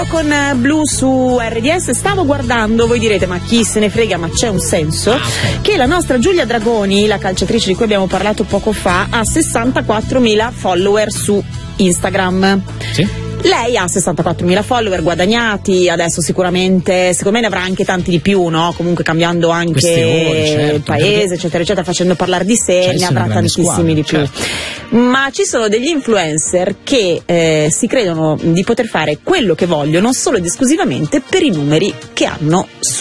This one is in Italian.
Con Blu su RDS stavo guardando, voi direte ma chi se ne frega, ma c'è un senso, che la nostra Giulia Dragoni, la calciatrice di cui abbiamo parlato poco fa, ha 64.000 follower su Instagram. Sì. Lei ha 64.000 follower guadagnati, adesso sicuramente, secondo me ne avrà anche tanti di più, no? Comunque cambiando anche certo, paese, eccetera, eccetera, facendo parlare di sé, ne avrà tantissimi di più. Certo. Ma ci sono degli influencer che si credono di poter fare quello che vogliono solo ed esclusivamente per i numeri che hanno su